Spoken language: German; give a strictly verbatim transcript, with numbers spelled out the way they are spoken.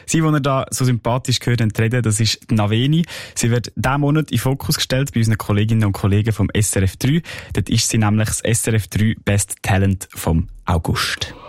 Sie, die ihr da so sympathisch gehört haben, reden, das ist Naveni. Sie wird diesen Monat in den Fokus gestellt bei unseren Kolleginnen und Kollegen vom S R F drei. Dort ist sie nämlich das S R F drei Best Talent vom August.